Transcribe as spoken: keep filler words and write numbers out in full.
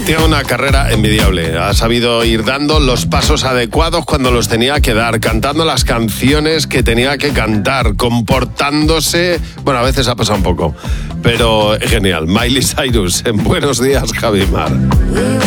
Tiene una carrera envidiable. Ha sabido ir dando los pasos adecuados cuando los tenía que dar, cantando las canciones que tenía que cantar, comportándose... Bueno, a veces ha pasado un poco, pero es genial. Miley Cyrus, en Buenos Días, Javi Mar.